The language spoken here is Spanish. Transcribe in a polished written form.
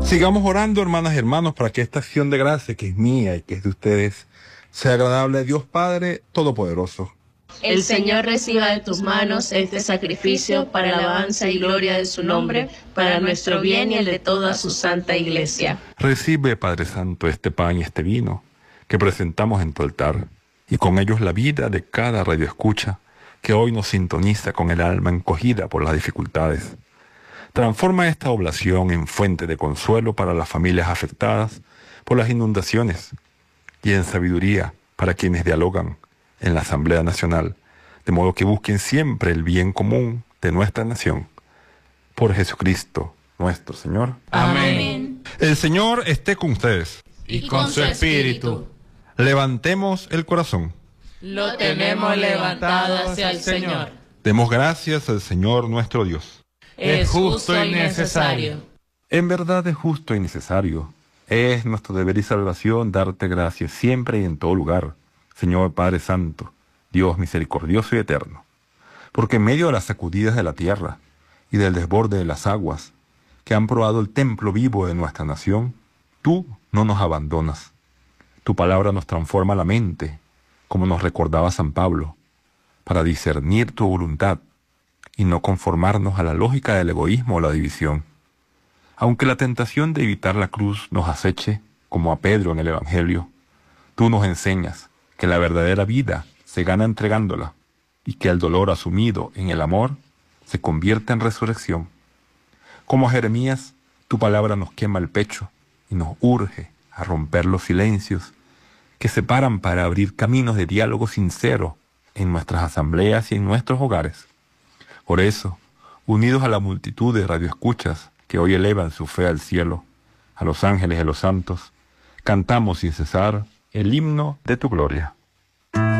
Sigamos orando, hermanas y hermanos, para que esta acción de gracia, que es mía y que es de ustedes, sea agradable a Dios Padre Todopoderoso. El Señor reciba de tus manos este sacrificio para alabanza y gloria de su nombre, para nuestro bien y el de toda su santa iglesia. Recibe, Padre Santo, este pan y este vino que presentamos en tu altar, y con ellos la vida de cada radioescucha que hoy nos sintoniza con el alma encogida por las dificultades. Transforma esta oblación en fuente de consuelo para las familias afectadas por las inundaciones y en sabiduría para quienes dialogan en la Asamblea Nacional, de modo que busquen siempre el bien común de nuestra nación. Por Jesucristo, nuestro Señor. Amén. El Señor esté con ustedes. Y con su espíritu. Levantemos el corazón. Lo tenemos levantado hacia el Señor. Demos gracias al Señor nuestro Dios. Es justo y necesario. En verdad es justo y necesario. Es nuestro deber y salvación darte gracias siempre y en todo lugar, Señor Padre Santo, Dios misericordioso y eterno. Porque en medio de las sacudidas de la tierra y del desborde de las aguas que han probado el templo vivo de nuestra nación, tú no nos abandonas. Tu palabra nos transforma la mente, como nos recordaba San Pablo, para discernir tu voluntad y no conformarnos a la lógica del egoísmo o la división. Aunque la tentación de evitar la cruz nos aceche, como a Pedro en el Evangelio, tú nos enseñas que la verdadera vida se gana entregándola y que el dolor asumido en el amor se convierte en resurrección. Como a Jeremías, tu palabra nos quema el pecho y nos urge a romper los silencios que separan para abrir caminos de diálogo sincero en nuestras asambleas y en nuestros hogares. Por eso, unidos a la multitud de radioescuchas que hoy elevan su fe al cielo, a los ángeles y a los santos, cantamos sin cesar el himno de tu gloria.